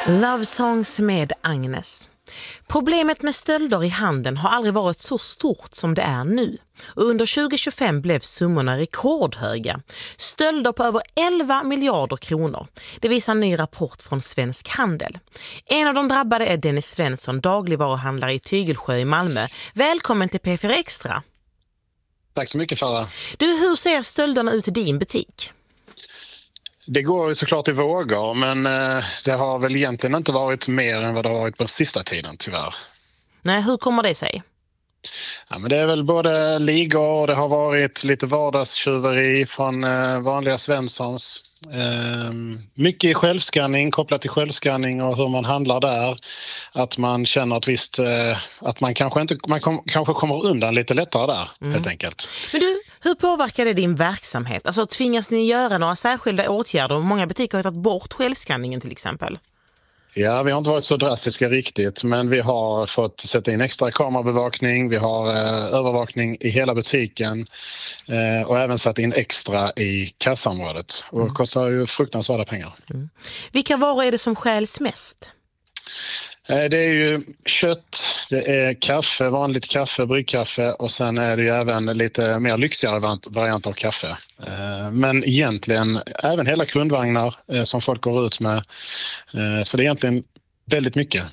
Love Songs med Agnes. Problemet med stölder i handeln har aldrig varit så stort som det är nu. Och under 2025 blev summorna rekordhöga. Stölder på över 11 miljarder kronor. Det visar en ny rapport från Svensk Handel. En av de drabbade är Dennis Svensson, dagligvaruhandlare i Tygelsjö i Malmö. Välkommen till P4 Extra. Tack så mycket, Farah. Du, hur ser stölderna ut i din butik? Det går ju såklart i vågor, men det har väl egentligen inte varit mer än vad det har varit på sista tiden, tyvärr. Nej, hur kommer det sig? Ja, men det är väl både ligor och det har varit lite vardagstjuveri från vanliga Svenssons. Mycket självskanning, kopplat till självskanning och hur man handlar där. Att man känner att visst, att man kanske kommer undan lite lättare där, helt enkelt. Men du, hur påverkar det din verksamhet? Alltså tvingas ni göra några särskilda åtgärder? Många butiker har tagit bort självskanningen till exempel. Ja, vi har inte varit så drastiska riktigt, men vi har fått sätta in extra kamerabevakning, vi har övervakning i hela butiken och även satt in extra i kassaområdet. Och det kostar ju fruktansvärda pengar. Vilka varor är det som stjäls mest? Det är ju kött, det är kaffe, vanligt kaffe, bryggkaffe och sen är det ju även lite mer lyxigare variant av kaffe. Men egentligen även hela kundvagnar som folk går ut med. Så det är egentligen väldigt mycket.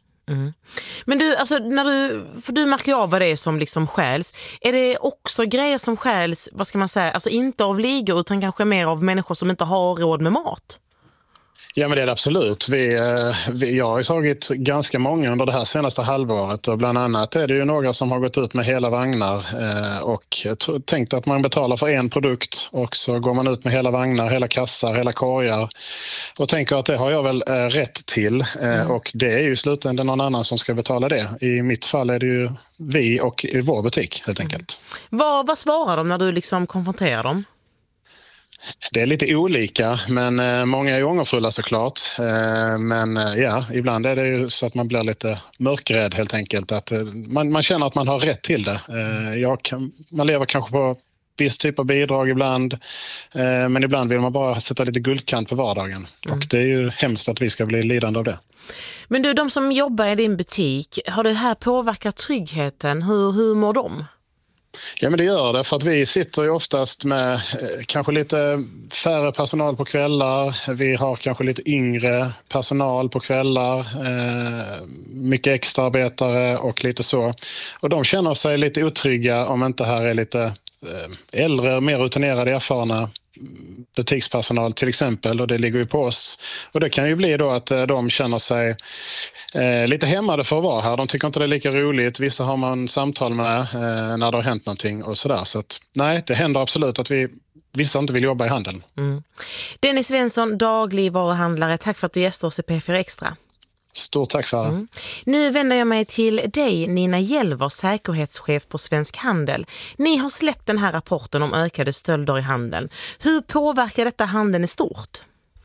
Men du, alltså, för du märker ju av vad det är som liksom stjäls. Är det också grejer som stjäls, vad ska man säga, alltså inte av ligor utan kanske mer av människor som inte har råd med mat? Ja, men det är det absolut. Jag har ju tagit ganska många under det här senaste halvåret och bland annat är det ju några som har gått ut med hela vagnar och tänkt att man betalar för en produkt och så går man ut med hela vagnar, hela kassar, hela korgar och tänker att det har jag väl rätt till och det är ju i slutändan någon annan som ska betala det. I mitt fall är det ju vi och i vår butik helt enkelt. Vad svarar de när du liksom konfronterar dem? Det är lite olika, men många är ångerfulla såklart. Men ja, ibland är det ju så att man blir lite mörkrädd helt enkelt. Att man känner att man har rätt till det. Man lever kanske på viss typ av bidrag ibland. Men ibland vill man bara sätta lite guldkant på vardagen. Och det är ju hemskt att vi ska bli lidande av det. Men du, de som jobbar i din butik, har det här påverkat tryggheten? Hur mår de? Ja, men det gör det för att vi sitter ju oftast med kanske lite färre personal på kvällar. Vi har kanske lite yngre personal på kvällar, mycket extraarbetare och lite så. Och de känner sig lite otrygga om inte här är lite äldre, mer rutinerade, erfarna butikspersonal till exempel, och det ligger ju på oss. Och det kan ju bli då att de känner sig lite hämmade för att vara här. De tycker inte det är lika roligt. Vissa har man samtal med när det har hänt någonting och sådär. Så att, nej, det händer absolut att vissa inte vill jobba i handeln. Dennis Svensson, dagligvaruhandlare. Tack för att du gästade oss i P4 Extra. Stort tack för det. Nu vänder jag mig till dig, Nina Hjelver, säkerhetschef på Svensk Handel. Ni har släppt den här rapporten om ökade stölder i handeln. Hur påverkar detta handeln i stort?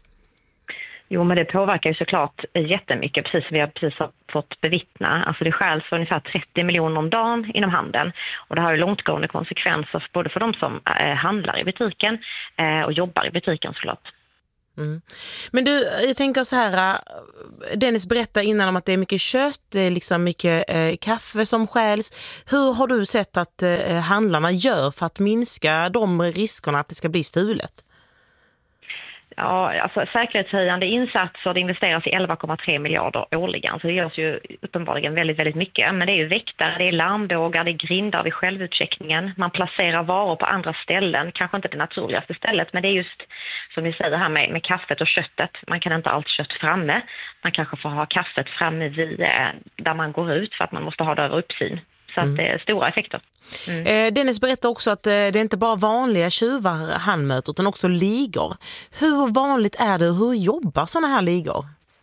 Jo, men det påverkar ju såklart jättemycket, precis som vi har precis fått bevittna. Alltså det stjäls för ungefär 30 miljoner om dagen inom handeln. Och det har ju långtgående konsekvenser både för de som handlar i butiken och jobbar i butiken såklart. Men du, jag tänker så här, Dennis berättade innan om att det är mycket kött, det är liksom mycket kaffe som stjäls. Hur har du sett att handlarna gör för att minska de riskerna att det ska bli stulet? Ja, alltså säkerhetshöjande insatser, det investeras i 11,3 miljarder årligen. Så det görs ju uppenbarligen väldigt, väldigt mycket. Men det är ju väktare, det är larmbågar, det är grindar vid självutcheckningen. Man placerar varor på andra ställen, kanske inte det naturligaste stället. Men det är just som ni säger här med kaffet och köttet. Man kan inte ha allt kött framme. Man kanske får ha kaffet framme där man går ut för att man måste ha det över uppsyn. Så att det är stora effekter. Dennis berättar också att det är inte bara vanliga tjuvar han möter utan också ligor. Hur vanligt är det och hur jobbar sådana här ligor?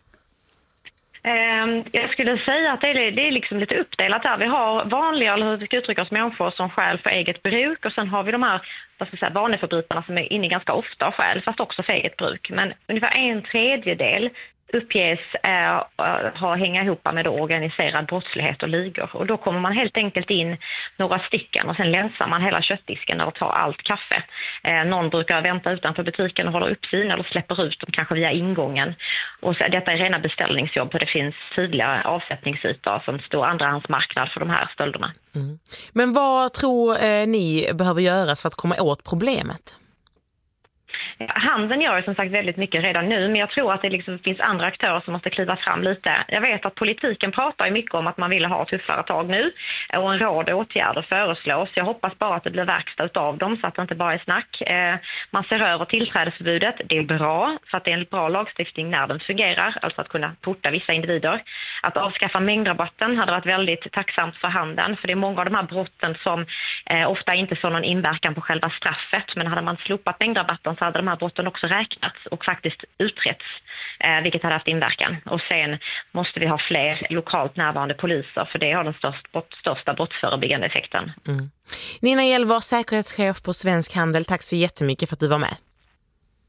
Jag skulle säga att det är liksom lite uppdelat där. Vi har vanliga, eller hur vi ska uttrycka oss, människor som stjäl för eget bruk. Och sen har vi de här vaneförbrytarna som är inne ganska ofta och stjäl, fast också för eget bruk. Men ungefär 1/3 uppges hänga ihop med organiserad brottslighet och ligor. Och då kommer man helt enkelt in några stycken och sen länsar man hela köttdisken och tar allt kaffe. Någon brukar vänta utanför butiken och håller uppsyn eller släpper ut dem kanske via ingången. Och så, detta är rena beställningsjobb för det finns tydliga avsättningsytor som står andrahandsmarknad för de här stölderna. Mm. Men vad tror ni behöver göras för att komma åt problemet? Handeln gör som sagt väldigt mycket redan nu, men jag tror att det finns andra aktörer som måste kliva fram lite. Jag vet att politiken pratar mycket om att man vill ha tuffare tag nu och en rad åtgärder föreslås. Jag hoppas bara att det blir verkstad av dem så att det inte bara är snack. Man ser över tillträdesförbudet, det är bra för att det är en bra lagstiftning när den fungerar, alltså att kunna porta vissa individer. Att avskaffa mängdrabatten hade varit väldigt tacksamt för handeln, för det är många av de här brotten som ofta inte får någon inverkan på själva straffet, men hade man slopat mängdrabatten så hade de här brotten också räknats och faktiskt utretts, vilket hade haft inverkan. Och sen måste vi ha fler lokalt närvarande poliser, för det har den största brottsförebyggande effekten. Nina Hjelver, säkerhetschef på Svensk Handel, tack så jättemycket för att du var med.